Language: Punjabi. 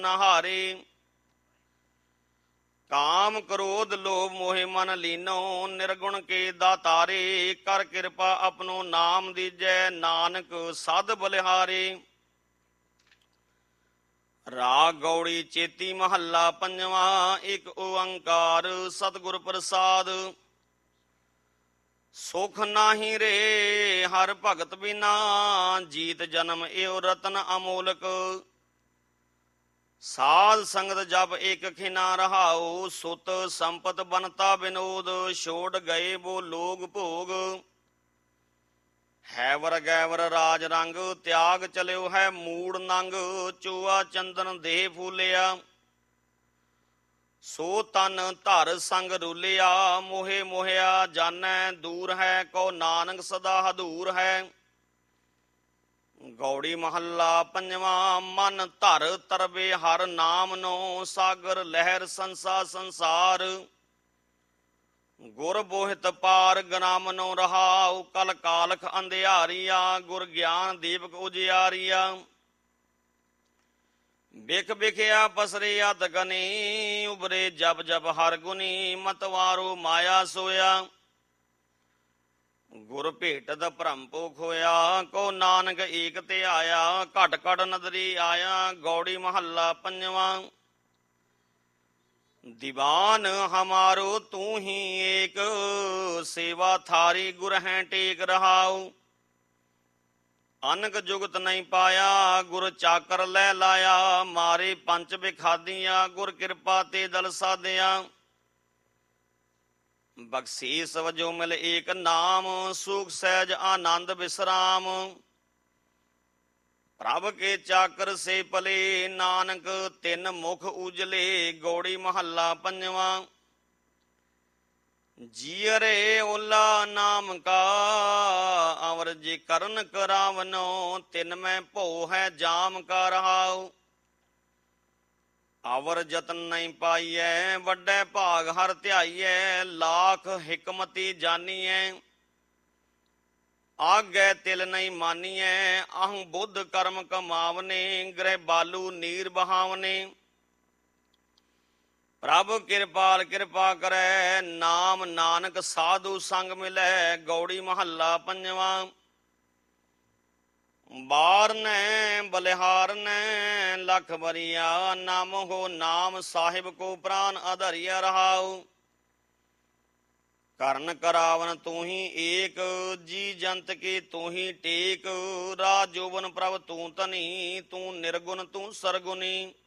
ਨਹਾਰੇ। ਕਾਮ ਕ੍ਰੋਧ ਲੋਭ ਮੋਹਿ ਮਨ ਲੀਨੋ, ਨਿਰਗੁਣ ਕੇ ਦਾਤਾਰੇ। ਕਰ ਕਿਰਪਾ ਆਪਣੋ ਨਾਮ ਦੀਜੈ, ਨਾਨਕ ਸਦ ਬਲਿਹਾਰੇ। ਰਾਗ ਗੌੜੀ ਚੇਤੀ ਮਹੱਲਾ ਪੰਜਵਾ। ਇੱਕ ਓੰਕਾਰ ਸਤਿਗੁਰ ਪ੍ਰਸਾਦ। ਸੁਖ ਨਾਹੀ ਰੇ ਹਰ ਭਗਤ ਬਿਨਾ, ਜੀਤ ਜਨਮ ਏਉ ਰਤਨ ਅਮੋਲਕ। ਸਾਧ ਸੰਗਤ ਜਪ ਏਕ ਖਿਨਾ ਰਹਾਉ, ਸੁਤ ਸੰਪਤ ਬਨਤਾ ਬਿਨੋਦ। ਛੋੜ ਗਏ ਬੋ ਲੋਗ ਭੋਗ, ਹੈ ਵਰ ਗੈਵਰ ਰਾਜ ਰੰਗ। ਤਿਆਗ ਚਲਿਓ ਹੈ ਮੂੜ ਨੰਗ, ਚੂਆ ਚੰਦਨ ਦੇਹ ਫੂਲਿਆ। ਸੋ ਤਨ ਧਰ ਸੰਗ ਰੂਲਿਆ, ਮੋਹੇ ਮੋਹਿਆ ਜਾਨੈ ਦੂਰ ਹੈ। ਕੋ ਨਾਨਕ ਸਦਾ ਹਦੂਰ ਹੈ। ਗੌੜੀ ਮਹੱਲਾ ਪੰਜਵਾ। ਮਨ ਧਰ ਤਰਬੇ ਹਰ ਨਾਮ ਨੋ, ਸਾਗਰ ਲਹਿਰ ਸੰਸਾ ਸੰਸਾਰ। ਗੁਰ ਬੋਹਿਤ ਪਾਰ ਗ੍ਰਾਮਨੋ ਰਹਾਉ, ਕਲ ਕਾਲਖ ਅੰਧਿਆਰੀਆ। ਗੁਰ ਗਿਆਨ ਦੀਪਕ ਉਜਿਆਰੀਆ। ਬਿਖ ਬਿਖਿਆ ਪਸਰੇ ਅਤ ਗਨੀ, ਉਬਰੇ ਜਪ ਜਪ ਹਰ ਗੁਨੀ। ਮਤਵਾਰੋ ਮਾਇਆ ਸੋਇਆ, ਗੁਰ ਭੇਟਤ ਭਰਮ ਭੋਖ ਹੋਇਆ। ਕੋ ਨਾਨਕ ਏਕ ਤੇ ਆਇਆ, ਘਟ ਘਟ ਨਦਰੀ ਆਇਆ। ਗੌੜੀ ਮਹੱਲਾ ਪੰਜਵਾ। ਦੀਵਾਨ ਹਮਾਰੋ ਤੂੰ ਹੀ ਏਕ, ਸੇਵਾ ਥਾਰੀ ਗੁਰ ਹੈ ਟੇਕ ਰਹਾਉ। ਅਨਕ ਜੁਗਤ ਨਹੀਂ ਪਾਇਆ, ਗੁਰ ਚਾਕਰ ਲੈ ਲਾਇਆ। ਮਾਰੇ ਪੰਚ ਬਿਖਾਦੀਆਂ, ਗੁਰ ਕਿਰਪਾ ਤੇ ਦਲ ਸਾਧਿਆ। ਬਖਸ਼ੀਸ ਵਜੋਂ ਮਿਲ ਏਕ ਨਾਮ, ਸੁਖ ਸਹਿਜ ਆਨੰਦ ਵਿਸਰਾਮ। ਪ੍ਰਭ ਕੇ ਚਾਕਰ ਸੇ ਪਲੇ, ਨਾਨਕ ਤਿੰਨ ਮੁਖ ਉਜਲੇ। ਗੌੜੀ ਮਹੱਲਾ ਪੰਜਵਾ। ਜੀਅਰੇ ਓਲਾ ਨਾਮ ਕਾ, ਅਵਰ ਜੀ ਕਰਨ ਕਰਾਵਨੋ। ਤਿਨ ਮੈਂ ਭਉ ਹੈ ਜਾਮ ਕਾ ਰਹਾਉ, ਅਵਰ ਜਤਨ ਨਹੀਂ ਪਾਈਐ। ਵੱਡੇ ਭਾਗ ਹਰ ਧਿਆਈਐ, ਲਾਖ ਹਿਕਮਤੀ ਜਾਨੀਐ। ਆਗੈ ਤਿਲ ਨਹੀਂ ਮਾਨੀਐ, ਅਹੰ ਬੁੱਧ ਕਰਮ ਕਮਾਵਨੇ। ਗ੍ਰਹਿ ਬਾਲੂ ਨੀਰ ਬਹਾਵਨੇ। ਪ੍ਰਭ ਕਿਰਪਾਲ ਕਿਰਪਾ ਕਰੈ, ਨਾਮ ਨਾਨਕ ਸਾਧੂ ਸੰਗ ਮਿਲੈ। ਗੌੜੀ ਮਹੱਲਾ ਪੰਜਵਾ। ਬਾਰਨੈ ਬਲਿਹਾਰਨੈ ਲਖ ਬਰੀਆ, ਨਾਮ ਹੋ ਨਾਮ ਸਾਹਿਬ ਕੋ ਪ੍ਰਾਨ ਆਧਰਿਆ ਰਹਾਉ। ਕਰਨ ਕਰਾਵਨ ਤੂੰ ਹੀ ਏਕ, ਜੀ ਜੰਤ ਕੇ ਤੂੰ ਹੀ ਟੇਕ। ਰਾਜ ਜੋਬਨ ਪ੍ਰਭ ਤੂੰ ਧਨੀ, ਤੂੰ ਨਿਰਗੁਣ ਤੂੰ ਸਰਗੁਣੀ।